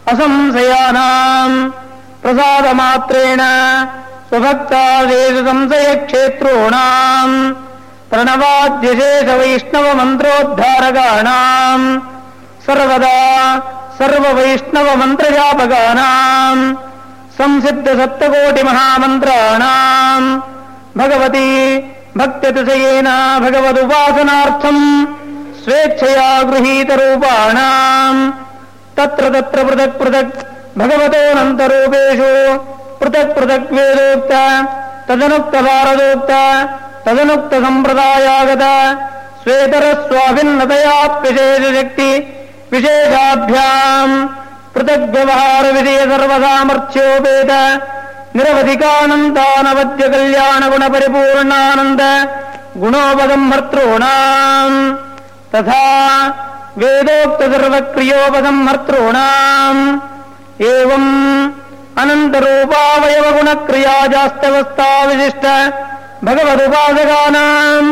ಅಸಂಶಯಾನಾಂ ಪ್ರಸಾದ ಮಾತ್ರೇಣ ಸ್ವಭಕ್ತಾದೇಶ ಸಂಶಯ ಕ್ಷೇತ್ರೋಣಾಂ ಪ್ರಣವಾದ್ಯಶೇಷ ವೈಷ್ಣವ ಮಂತ್ರೋದ್ಧಾರಕಾಣಾಂ ಸರ್ವದಾ ಸರ್ವ ವೈಷ್ಣವ ಮಂತ್ರಜಾಪಕಾನಾಂ ಸಂಸಿದ್ಧ ಸಪ್ತಕೋಟಿ ಮಹಾಮಂತ್ರಾಣಾಂ ಭಗವತಿ ಭಕ್ತ್ಯತಿಶಯೇನ ಭಗವದುಪಾಸನಾರ್ಥಂ ಸ್ವೇಚ್ಛಯಾ ಗೃಹೀತ ರೂಪಾಣಾಂ ತತ್ರ ತತ್ರ ಪೃಥಕ್ ಪೃಥಕ್ ಭಗವತೋನಂತರೂಪೇಷು ಪೃಥಕ್ ಪೃಥಕ್ ವೇದೋಕ್ತ ತದನುಕ್ತ ಭಾರದೋಕ್ತ ತದನುಕ್ತ ಸಂಪ್ರದಾಯಾಗತ ಸ್ವೇತರ ಸ್ವಾಭಿನ್ನತಯಾಪ್ಯಶೇಷ ಶಕ್ತಿ ವಿಶೇಷಾಭ್ಯಾಂ ಪೃಥಕ್ ವ್ಯವಹಾರ ವಿಧೇಯ ಸರ್ವಸಾಮರ್ಥ್ಯೋಪೇತ ನಿರವಧಿಕಾನಂದಾನವದ್ಯ ಕಲ್ಯಾಣ ಗುಣ ಪರಿಪೂರ್ಣಾನಂದ ಗುಣೋಪಸಂಹರ್ತॄಣಾಂ ತಥಾ ವೇದೋಕ್ತ ಸರ್ವಕ್ರಿಯೋಪಸಂಹರ್ತॄಣಾಂ ಏವಂ ಅನಂತರೂಪಾವಯವ ಗುಣಕ್ರಿಯಾಜಾಸ್ತವಸ್ಥಾ ವಿಶಿಷ್ಟ ಭಗವದುಪಾಸಕಾನಾಂ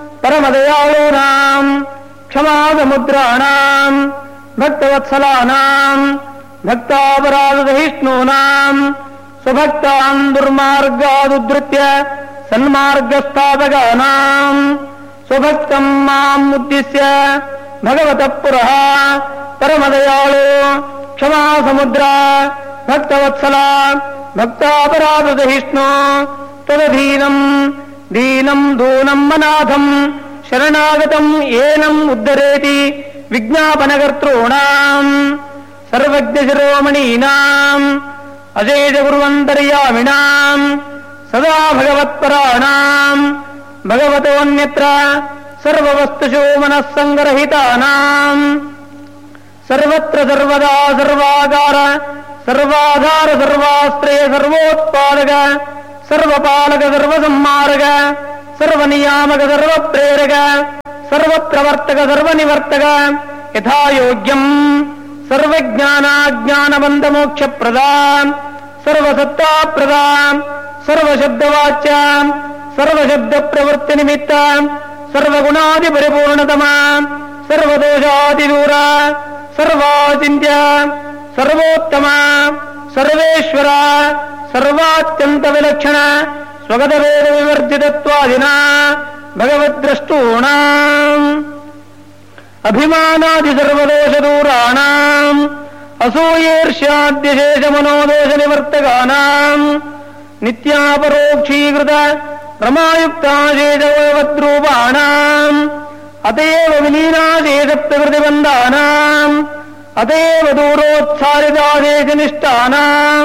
ಪರಮದಯಾಳೂನಾಂ ಕ್ಷಮಾಸಮುದ್ರಾಣಾಂ ಭಕ್ತವತ್ಸಲಾನಾಂ ಭಕ್ತಾಪರಾಧಸಹಿಷ್ಣೂನಾಂ ಸ್ವಭಕ್ತಾನ್ ದುರ್ಮಾರ್ಗಾದುದ್ಧೃತ್ಯ ಸನ್ಮಾರ್ಗಸ್ಥಾಪಕಾನಾಂ ಸ್ವಭಕ್ತಂ ಮಾಂ ಉದ್ದಿಶ್ಯ ಭಗವತಃ ಪುರಃ ಪರಮದಯಾಳು ಕ್ಷಮಾಸಮುದ್ರ ಭಕ್ತವತ್ಸಲ ಭಕ್ತಾಪರಾಧಸಹಿಷ್ಣು ತದಧೀನಂ ದೀನಂ ದೂನಂ ಅನಾಥಂ ಶರಣಾಗತಂ ಏನಂ ಉದ್ಧರೇತಿ ವಿಜ್ಞಾಪನಕರ್ತॄಣಾಂ ಸರ್ವಜ್ಞ ಶಿರೋಮಣೀನಾಂ ಅಶೇಷ ಗುರುವಂತರ್ಯಾಮಿಣಾಂ ಸದಾ ಭಗವತ್ಪರಾಣಾಂ ಭಗವತೋನ್ಯತ್ರ ಸರ್ವವಸ್ತುಷು ಮನಸ್ಸಂಗರಹಿತಾನಾಂ ಸರ್ವತ್ರ ಸರ್ವದಾ ಸರ್ವಾಗಾರ ಸರ್ವಾಧಾರ ಸರ್ವಾಶ್ರಯ ಸರ್ವೋತ್ಪಾದಕ ಸರ್ವಪಾಲಕ ಸರ್ವಸಂಹಾರಕ ಸರ್ವನಿಯಾಮಕ ಸರ್ವಪ್ರೇರಕ ಸರ್ವಪ್ರವರ್ತಕ ಸರ್ವನಿವರ್ತಕ ಯಥಾಯೋಗ್ಯಂ ಸರ್ವಜ್ಞಾನಾಜ್ಞಾನಬಂಧಮೋಕ್ಷಪ್ರದಾಂ ಸರ್ವಸತ್ತಾಪ್ರದಾಂ ಸರ್ವಶಬ್ದವಾಚ್ಯಾಂ ಸರ್ವಶಬ್ದಪ್ರವೃತ್ತಿನಿಮಿತ್ತ ಸರ್ವಗುಣಾದಿಪರಿಪೂರ್ಣತಮಾಂ ಸರ್ವದೋಷಾದಿದೂರ ಸರ್ವಾಚಿಂತ್ಯ ಸರ್ವೋತ್ತಮ ಸರ್ವೇಶ್ವರ ಸರ್ವಾತ್ಯಂತ ವಿಲಕ್ಷಣ ಸ್ವಗತವೇದ ವಿವರ್ಜಿತತ್ವಾದಿನ ಭಗವದ್ದ್ರಷ್ಟೂಣಾಂ ಅಭಿಮಾನಾದಿ ಸರ್ವದೋಷದೂರಾಣಾಂ ಅಸೂಯೇರ್ಷ್ಯಾದ್ಯಶೇಷ ಮನೋದೋಷ ನಿವರ್ತಕಾನಾಂ ನಿತ್ಯಾಪರೋಕ್ಷೀಕೃತ ರಮಾಯುಕ್ತಾಶೇಷವದ್ರೂಪಾಣಾಂ ಅತಯೇವ ವಿಲೀನಾಶೇಷ ಪ್ರಕೃತಿಬಂಧಾನಾಂ ಅತಯೇವ ದೂರೋತ್ಸಾರಿತಾಶೇಷನಿಷ್ಠಾನಾಂ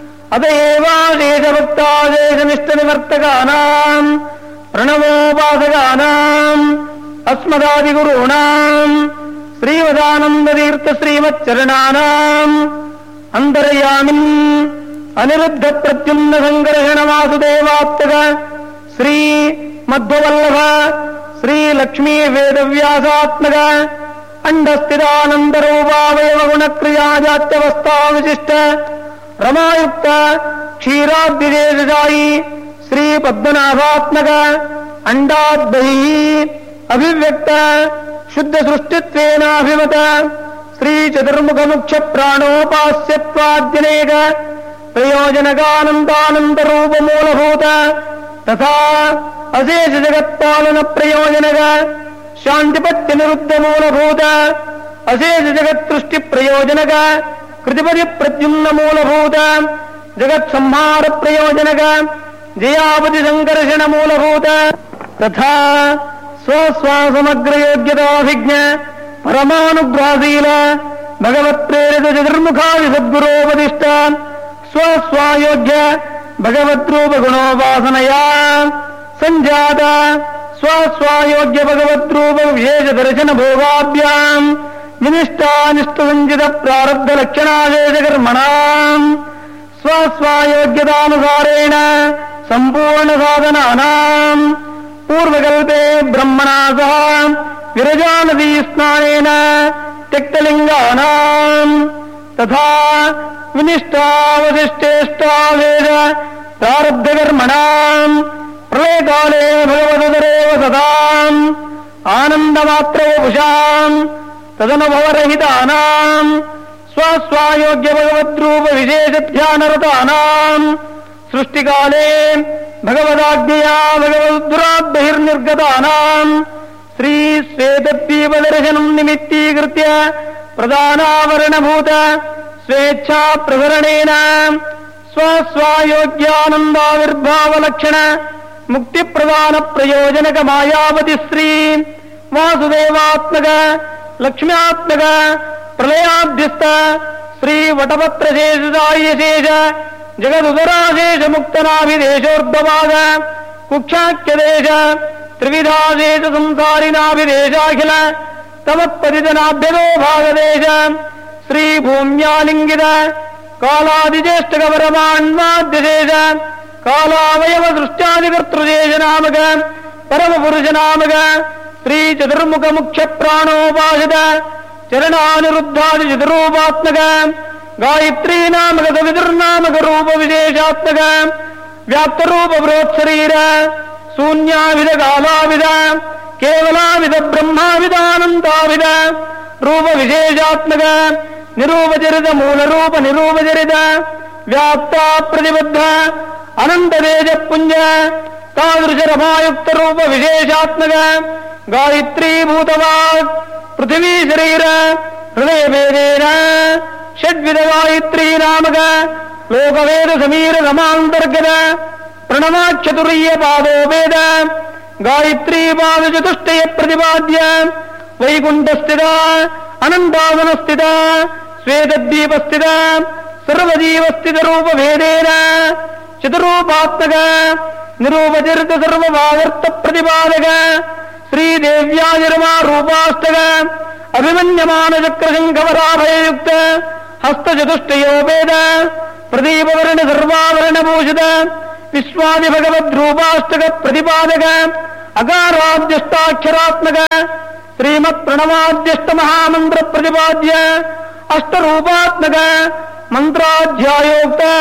ಅತಯೇವಾಶೇಷಭಕ್ತಾಶೇಷನಿಷ್ಠನಿವರ್ತಕಾನಾಂ ಪ್ರಣವೋಪಾಸಕಾನಾಂ ಅಸ್ಮದಾದಿಗುರುಣಾಂ ಶ್ರೀವದಾನಂದತೀರ್ಥ ಶ್ರೀಮಚ್ಚರಣಾನಾಂ ಅಂತರ್ಯಾಮಿನ್ ಅನಿರುದ್ಧ ಪ್ರದ್ಯುಮ್ನ ಸಂಕರ್ಷಣ ವಾಸುದೇವಾತ್ಮಕ ಶ್ರೀ ಮಧ್ವವಲ್ಲಭ ಶ್ರೀ ಲಕ್ಷ್ಮೀ ವೇದವ್ಯಾಸಾತ್ಮಕ ಅಂಡಸ್ಥಿತಾನಂದರೂಪಾವಯವ ಗುಣಕ್ರಿಯಾಜಾತ್ಯವಸ್ಥಾ ವಿಶಿಷ್ಟ ರಮಾಯುಕ್ತ ಕ್ಷೀರಾದ್ವಿಜೇಶಾಯಿ ಶ್ರೀ ಪದ್ಮನಾಭಾತ್ಮಕ ಅಂಡಾದ್ಬಹಿ ಅಭಿವ್ಯಕ್ತ ಶುದ್ಧ ಸೃಷ್ಟಿತ್ವೇನಾಭಿಮತ ಶ್ರೀ ಚತುರ್ಮುಖ ಮುಖ್ಯ ಪ್ರಾಣೋಪಾಸ್ಯತ್ವಾದ್ಯನೇಕ ಪ್ರಯೋಜನಕಾನಂದಾನಂದ ರೂಪ ಮೂಲಭೂತ ತಥಾ ಅಶೇಷ ಜಗತ್ಪಾಲನ ಪ್ರಯೋಜನಕ ಶಾಂತಿಪತ್ಯ ನಿರುದ್ಧ ಮೂಲಭೂತ ಅಶೇಷ ಜಗತ್ಸೃಷ್ಟಿ ಪ್ರಯೋಜನಕ ಕೃತಿಪದಿ ಪ್ರದ್ಯುಮ್ನ ಮೂಲಭೂತ ಜಗತ್ ಸಂಹಾರ ಪ್ರಯೋಜನಕ ಜಯಾವತಿ ಸಂಕರ್ಷಣ ಮೂಲಭೂತ ತಥಾ ಸ್ವಸ್ವಾಸಮಗ್ರ ಯೋಗ್ಯತಾಭಿಜ್ಞ ಪರಮಾನುಗ್ರಹಶೀಲ ಭಗವತ್ಪ್ರೇರಿತ ಚತುರ್ಮುಖಾದಿ ಸದ್ಗುರೋಪದಿಷ್ಟ ಸ್ವಸ್ವಾಯೋಗ್ಯ ಭಗವದ್ರೂಪ ಗುಣೋಪಾಸನಯ ಸಂಜಾತ ಸ್ವಸ್ವಾಯೋಗ್ಯ ಭಗವದ್ರೂಪ ವಿಶೇಷ ದರ್ಶನ ಭೋಗಾಭ್ಯಾಂ ವಿನಿಷ್ಟಾನಿಷ್ಠ ಸಂಚಿತ ಪ್ರಾರಬ್ಧ ಲಕ್ಷಣಾದೇಶ ಕರ್ಮಣಾಂ ಸ್ವಸ್ವಾಯೋಗ್ಯತಾನುಸಾರೇಣ ಸಂಪೂರ್ಣ ಸಾಧನಾನಾಂ ಪೂರ್ವಕಲ್ಪೆ ಬ್ರಹ್ಮಣಾ ಸಹ ವಿರಜಾ ನದೀ ಸ್ನಾನೇನ ತ್ಯಕ್ತಲಿಂಗಾನಾಂ ತಥಾ ವಿನಿಷ್ಟಾವಶಿಷ್ಟೇಷ್ಟಾವೇದ ಪ್ರಾರಬ್ಧಕರ್ಮಣಾಂ ಪ್ರಳಯಕಾಲೇ ಭಗವದರೇವ ಸದಾಂ ಆನಂದಮಾತ್ರೋಪುಷಾಂ ತದನುಭವರಹಿತಾನಾಂ ಸ್ವಸ್ವಾಯೋಗ್ಯ ಭಗವದ್ರೂಪ ವಿಶೇಷ ಧ್ಯಾನರತಾನಾಂ ಸೃಷ್ಟಿಕಾಲೇ ಭಗವದಾಜ್ಞೆಯ ಭಗವದ್ದುರಾದ್ಬಹಿರ್ನಿರ್ಗತಾನಾಂ ಶ್ರೀ ಶ್ವೇತದ್ವೀಪದರ್ಶನಂ ನಿಮಿತ್ತೀಕೃತ್ಯ ಪ್ರಧಾನಾವರಣಭೂತ ಸ್ವೇಚ್ಛಾ ಪ್ರಸರಣೇನ ಸ್ವಸ್ವಾಯೋಗ್ಯಾನಂದಾವಿರ್ಭಾವಲಕ್ಷಣ ಮುಕ್ತಿ ಪ್ರದಾನ ಪ್ರಯೋಜನಕ ಮಾಯಾವತಿ ಶ್ರೀ ವಾಸುದೇವಾತ್ಮಕ ಲಕ್ಷ್ಮ್ಯಾತ್ಮಕ ಪ್ರಲಯಾಧ್ಯಸ್ಥ ಶ್ರೀ ವಟಪತ್ರಶೇಷಾಯಶೇಷ ಜಗದುದರಾಶೇಷ ಮುಕ್ತನಾಭಿದೇಶೋರ್ಧವಾದ ಕುಕ್ಷಾಖ್ಯದೇಶ ತ್ರಿವಿಧಾದೇಶ ಸಂಸಾರಿನಾಭಿದೇಶಾಖಿಲ ತಮತ್ಪದಿತನಾಭ್ಯದೋ ಭಾಗದೇಶ ಶ್ರೀ ಭೂಮ್ಯಾಲಿಂಗಿತ ಕಾಲಾದಿಜೇಷ್ಟಗವರಮಾಣ್ವಾದ್ಯಶೇಷ ಕಾಲಾವಯವ ದೃಷ್ಟ್ಯಾದಿಕರ್ತೃಶೇಷ ನಾಮಕ ಪರಮಪುರುಷ ನಾಮಕ ಶ್ರೀ ಚತುರ್ಮುಖ ಮುಖ್ಯ ಪ್ರಾಣೋಪಾಸಿತ ಚರಣಾನಿರುದ್ಧಾದಿ ಚತುರೂಪಾತ್ಮಕ ಗಾಯತ್ರೀ ನಾಮಕ ಸವಿದುರ್ನಾಮಕ ರೂಪ ವಿಶೇಷಾತ್ಮಕ ವ್ಯಾಪ್ತರೂಪ ಬೃಹತ್ಶರೀರ ಶೂನ್ಯಾವಿಧ ಕಾಲಾವಿಧ ಕೇವಲಾವಿಧ ಬ್ರಹ್ಮಾವಿಧಾನಂತಾವಿಧ ರೂಪ ವಿಶೇಷಾತ್ಮಕ ನಿರೂಪಚರಿತ ಮೂಲರೂಪ ನಿರೂಪಚರಿತ ವ್ಯಾಪ್ತ ಪ್ರತಿಬದ್ಧ ಅನಂತ ತೇಜ ಪುಂಜ ತಾದೃಶ ರಮಾಯುಕ್ತ ರೂಪ ವಿಶೇಷಾತ್ಮಕ ಗಾಯತ್ರೀ ಭೂತವಾಗ್ ಪೃಥಿವೀ ಶರೀರ ಹೃದಯ ಭೇದೇನ ಷಡ್ವಿಧ ಗಾಯತ್ರೀ ನಾಮಕ ಲೋಕವೇದ ಸಮೀರ ರಮಾಂತರ್ಗತ ಪ್ರಣವಾಕ್ಷತುರೀಯ ಪಾದೋ ವೇದ ಗಾಯತ್ರೀ ಪಾದ ಚತುಷ್ಟಯ ಪ್ರತಿಪಾದ್ಯ ವೈಕುಂಠಸ್ಥಿತ ಅನಂತಾವನಸ್ಥಿತ ಶ್ವೇತದ್ವೀಪಸ್ಥಿತ ಸರ್ವಜೀವಸ್ಥಿತ ರೂಪ ಭೇದೇನ ಚತುರೂಪಾತ್ಮಕ ನಿರೂಪಚರಿತ ಸರ್ವಭಾಗರ್ಥ ಪ್ರತಿಪಾದಕ ಶ್ರೀದೇವ್ಯಾನಿರ್ಮಾ ರೂಪಾಷ್ಟಕ ಅಭಿಮನ್ಯಮಾನ ಚಕ್ರಶಂಖವರಾಭಯಯುಕ್ತ ಹಸ್ತಚತುಷ್ಟಯೋ ವೇದ ಪ್ರದೀಪವರ್ಣ ಸರ್ವಾವರಣಭೂಷಿತ ವಿಶ್ವಾದಿ ಭಗವದ್ರೂಪಾಷ್ಟಕ ಪ್ರತಿಪಾದಕ ಅಕಾರಾದ್ಯಷ್ಟಾಕ್ಷರಾತ್ಮಕ ಶ್ರೀಮತ್ ಪ್ರಣವಾದ್ಯಷ್ಟ ಮಹಾಮಂತ್ರ ಪ್ರತಿಪಾದ್ಯ ಅಷ್ಟರೂಪಾತ್ಮಕ ಮಂತ್ರಾಧ್ಯಾಯೋಕ್ತ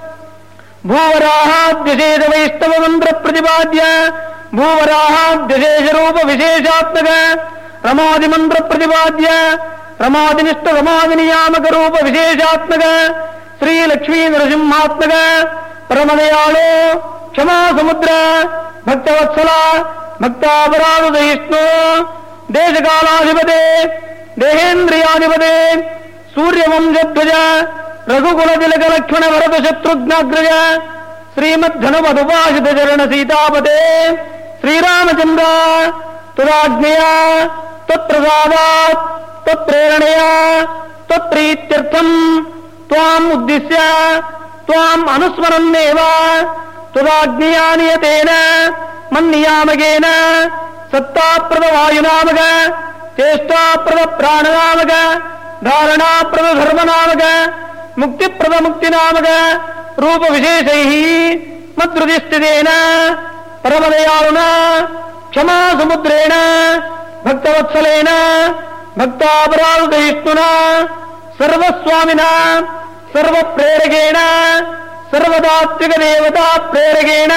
ಭೂವರಾಹಾದ್ಯಶೇಷ ವೈಷ್ಣವ ಮಂತ್ರ ಪ್ರತಿಪಾದ್ಯ ಭೂವರಾಹಾದ್ಯಶೇಷ ರೂಪ ವಿಶೇಷಾತ್ಮಕ ರಮಾದಿ ಮಂತ್ರ ಪ್ರತಿಪಾದ್ಯ ರಮಾದಿನಿಷ್ಠ ರಮಾದಿ ನಿಯಾಮಕ ರೂಪ ವಿಶೇಷಾತ್ಮಕ ಶ್ರೀ ಲಕ್ಷ್ಮೀ ನರಸಿಂಹಾತ್ಮಕ ಪರಮದಯಾಳು ಕ್ಷಮಾ ಸಮುದ್ರ ಭಕ್ತವತ್ಸಲ ಭಕ್ತಾಪರಾಧ ಸಹಿಷ್ಣು ದೇಶಕಾಲಾಧಿಪತೆ ದೇಹೇಂದ್ರಿಯಾಧಿಪತೆ ಸೂರ್ಯವಂಶಧ್ವಜ ರಘುಕುಲ ತಿಲಕ ಲಕ್ಷ್ಮಣ ಭರತ ಶತ್ರುಘ್ನಾಗ್ರಜ ಶ್ರೀಮದ್ಧನುಮಧುಪಾಶಿತ ಚರಣ ಸೀತಾಪತೆ ಶ್ರೀರಾಮಚಂದ್ರ ತುರಾಜ್ಞೆಯ ತತ್ಪ್ರಸಾದಾತ್ ತತ್ಪ್ರೇರಣೆಯ ತತ್ಪ್ರೀತ್ಯರ್ಥಂ ತ್ವಾಂ ಉದ್ದಿಶ್ಯ ತ್ವಾಂ ಅನುಸ್ಮರನ್ನೇವ ತುರಾಜ್ಞೆಯ ನಿಯತೇನ ಮನ್ನಿಯಾಮಕೇನ ಸತ್ತಾಪ್ರದ ವಾಯುನಾಮಕ ಚೇಷ್ಟಾಪ್ರದ ಪ್ರಾಣನಾಮಕ ಧಾರಣಾಪ್ರದ ಧರ್ಮನಾಮಕ ಮುಕ್ತಿಪ್ರದ ಮುಕ್ತಿನಾಮಕ ರೂಪ ವಿಶೇಷೈ ಮದ್ರುದಿಷ್ಠಿತೇನ ಪರಮದಯಾಳುನ ಕ್ಷಮಾ ಸಮುದ್ರೇಣ ಭಕ್ತವತ್ಸಲೇನ ಭಕ್ತಾಪರಾಧಯಿಷ್ಣುನ ಸರ್ವಸ್ವಾಮಿನ ಸರ್ವಪ್ರೇರಕೇಣ ಸರ್ವದಾತ್ವಿಕ ದೇವತಾ ಪ್ರೇರಕೇಣ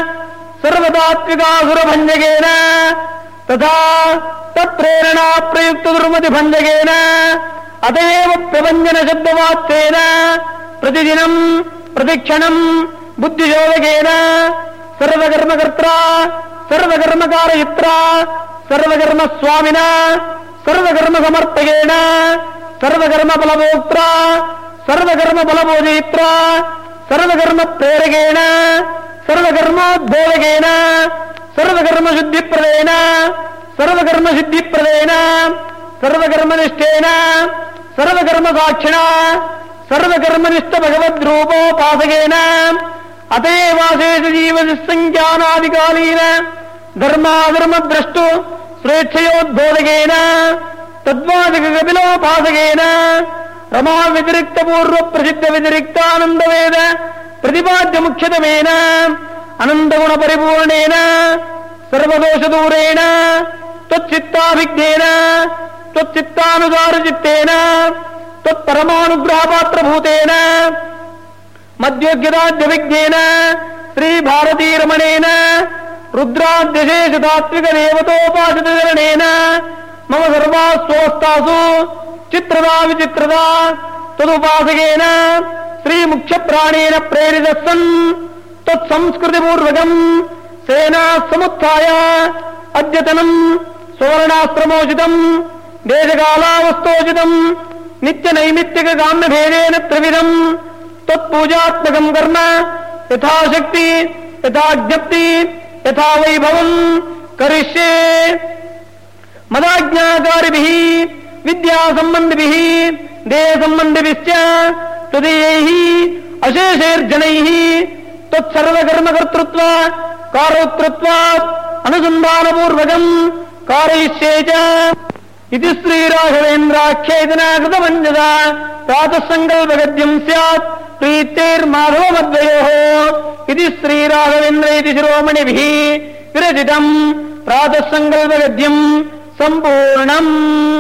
ಸರ್ವದಾತ್ವಿಕಾಸುರಭಂಜಕೇನ ತಥಾ ತತ್ಪ್ರೇರಣಾ ಪ್ರಯುಕ್ತ ದುರ್ಮತಿ ಭಂಜಕೇನ ಅತಯೇವ ಪ್ರಭಂಜನ ಶಬ್ದವಾಚ್ಯೇನ ಪ್ರತಿದಿನಂ ಪ್ರತಿಕ್ಷಣಂ ಬುದ್ಧಿಶೋಧಕೇನ ಸರ್ವಕರ್ಮಕರ್ತ್ರ ಸರ್ವಕರ್ಮಕಾರಯಿತ್ರ ಸರ್ವಕರ್ಮ ಸ್ವಾಮಿನ ಸರ್ವಕರ್ಮ ಸಮರ್ಥಕೇನ ಸರ್ವಕರ್ಮ ಫಲಭೋಕ್ತ್ರ ಸರ್ವಕರ್ಮ ಫಲಭೋಜಯಿತ್ರ ಸರ್ವಕರ್ಮ ಪ್ರೇರಕೇನ ಸರ್ವಕರ್ಮೋದ್ಬೋಧಕೇನ ಸರ್ವಕರ್ಮ ಶುದ್ಧಿಪ್ರದೇನ ಸರ್ವಕರ್ಮ ಸಿದ್ಧಿಪ್ರದೇನ ಸರ್ವಕರ್ಮನಿಷ್ಠೇನ ಸರ್ವಕರ್ಮ ಸಾಕ್ಷಿಣ ಸರ್ವಕರ್ಮನಿಷ್ಠ ಭಗವದ್ರೂಪೋಪಾಸಕೇನ ಅತೇವಾಶೇಷ ಜೀವಸಂಖ್ಯಾನಾದಿಕಾಲೀನ ಧರ್ಮಾಧರ್ಮದ್ರಷ್ಟು ಸ್ವೇಚ್ಛಯೋದ್ಬೋಧಕೇನ ತದ್ವಾದಿಕ ಕಪಿಲೋಪಾಸಕೇನ ರಮಾ ವ್ಯತಿರಿಕ್ತ ಪೂರ್ವ ಪ್ರಸಿದ್ಧ ವ್ಯತಿರಿಕ್ತಾನಂದವೇದ ಪ್ರತಿಪಾದ್ಯ ಮುಖ್ಯತಮೇನ ಅನಂತಗುಣ ಪರಿಪೂರ್ಣೇನ ಸರ್ವದೋಷ ದೂರೇಣ ತ್ವಚ್ಚಿತ್ತಾಭಿಜ್ಞೇನ ತ್ವಚ್ಚಿತ್ತಾನುಸಾರ ಚಿತ್ತೇನ ತ್ವತ್ಪರಮಾನುಗ್ರಹ ಪಾತ್ರಭೂತೇನ ಮಧ್ಯೋಗ್ಯದಾದ್ಯವಿಜ್ಞೇನ ಶ್ರೀ ಭಾರತೀರಮಣೇನ ರುದ್ರಾದ್ಯಶೇಷ ತಾತ್ವಿಕ ದೇವತೋಪಾಸಿತಚರಣೇನ ಮಮ ಸರ್ವಾಸ್ವಸ್ತಾಸು ಚಿತ್ರದ ವಿಚಿತ್ರದ ತದುಪಾಸಕೇನ ಶ್ರೀ ಮುಖ್ಯ ಪ್ರಾಣೇನ ಪ್ರೇರಿತ ಸನ್ ತತ್ಸಂಸ್ಕೃತಿಪೂರ್ವಕಂ ಸೇನಾ ಸಮುತ್ಥಾಯ ಅದ್ಯತನಂ ಸುವರ್ಣಾಸ್ತ್ರಮೋಚಿತಂ ದೇಶಕಾಲಾವಸ್ತೋಚಿತಂ ನಿತ್ಯ ನೈಮಿತ್ತಿಕ ಕಾಮ್ಯ ಭೇದೇನ ತ್ರಿವಿಧಂ ತತ್ಪೂಜಾತ್ಮಕಂ ಕರ್ಮ ಯಥಾಶಕ್ತಿ ಯಥಾಜ್ಞಪ್ತಿ ಯಥಾ ವೈಭವಂ ಕರಿಷ್ಯೆ ಮದಾಜ್ಞಾಕಾರಿಭಿಃ ವಿದ್ಯಾ ಸಂಬಂಧಿಭಿಃ ದೇಹ ಸಂಬಂಧಿಭಿಶ್ಚ ತದೀಯೈಃ ಅಶೇಷೈರ್ಜನೈಃ ತತ್ಸರ್ವಕರ್ಮಕರ್ತೃತ್ವ ಕಾರೋಕ್ತೃತ್ವಾತ್ ಅನುಸಂಧಾನಪೂರ್ವಕಂ कारयिष्ये च इति श्रीराघवेन्द्राख्येतना कृतमञ्जस प्रातः सङ्कल्पगद्यम् स्यात् प्रीत्यैर्माधवमद्वयोः इति श्रीराघवेन्द्र इति शिरोमणिभिः विरचितम् प्रातः सङ्कल्पगद्यम् सम्पूर्णम्।